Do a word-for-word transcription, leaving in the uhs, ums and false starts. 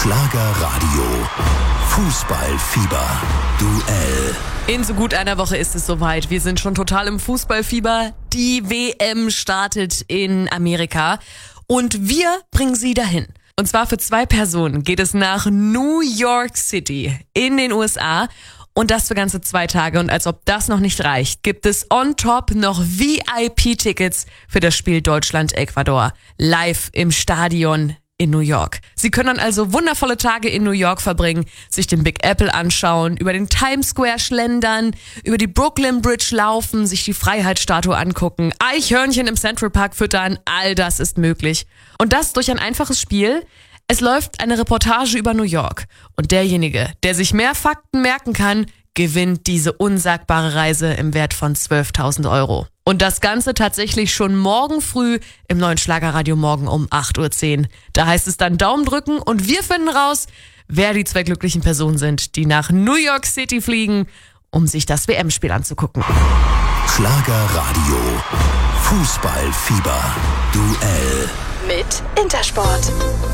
Schlagerradio. Fußballfieber. Duell. In so gut einer Woche ist es soweit. Wir sind schon total im Fußballfieber. Die W M startet in Amerika und wir bringen sie dahin. Und zwar für zwei Personen geht es nach New York City in den U S A. Und das für ganze zwei Tage. Und als ob das noch nicht reicht, gibt es on top noch V I P-Tickets für das Spiel Deutschland-Ecuador. Live im Stadion in New York. Sie können dann also wundervolle Tage in New York verbringen, sich den Big Apple anschauen, über den Times Square schlendern, über die Brooklyn Bridge laufen, sich die Freiheitsstatue angucken, Eichhörnchen im Central Park füttern, all das ist möglich. Und das durch ein einfaches Spiel. Es läuft eine Reportage über New York und derjenige, der sich mehr Fakten merken kann, gewinnt diese unsagbare Reise im Wert von zwölftausend Euro. Und das Ganze tatsächlich schon morgen früh im neuen Schlagerradio morgen um acht Uhr zehn. Da heißt es dann Daumen drücken und wir finden raus, wer die zwei glücklichen Personen sind, die nach New York City fliegen, um sich das W M-Spiel anzugucken. Schlagerradio. Fußballfieber. Duell. Mit Intersport.